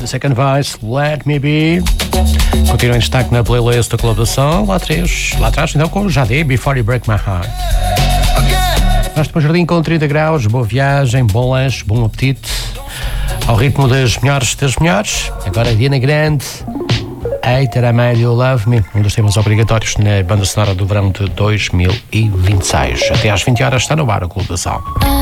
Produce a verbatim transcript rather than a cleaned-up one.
Second Voice, Let Me Be. Continua em destaque na playlist do Clube da Som. Lá atrás, lá atrás então com o Jade, Before You Break My Heart. Nós para o jardim com trinta graus, boa viagem, bom lanche, bom apetite. Ao ritmo das melhores das melhores. Agora Diana Grande, Hater I Made You Love Me, um dos temas obrigatórios na banda sonora do verão de dois mil e vinte e seis. Até às vinte horas está no bar o Clube da Som.